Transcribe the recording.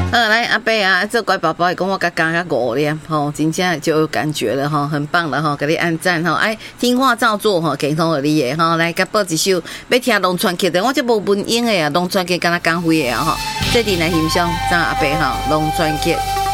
来阿伯啊，这乖宝宝跟我刚刚5粒吼，真正就有感觉了吼，很棒了吼，给你按赞吼，哎，听话照做吼，健康互你的吼，来，甲播一首要听龙传奇的，我这无文音的啊，龙传奇敢若讲会的啊吼，这阵来欣赏张阿伯吼，龙传奇。